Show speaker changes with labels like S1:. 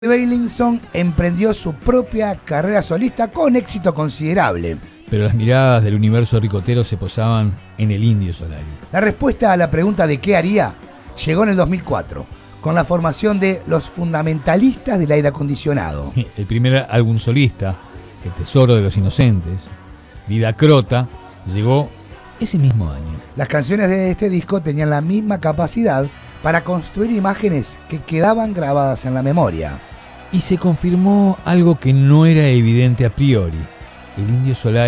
S1: Beilinson emprendió su propia carrera solista con éxito considerable.
S2: Pero las miradas del universo ricotero se posaban en el Indio Solari.
S1: La respuesta a la pregunta de qué haría llegó en el 2004, con la formación de Los Fundamentalistas del Aire Acondicionado.
S2: El primer álbum solista, El Tesoro de los Inocentes, Vida Crota, llegó ese mismo año.
S1: Las canciones de este disco tenían la misma capacidad para construir imágenes que quedaban grabadas en la memoria.
S2: Y se confirmó algo que no era evidente a priori. El Indio Solari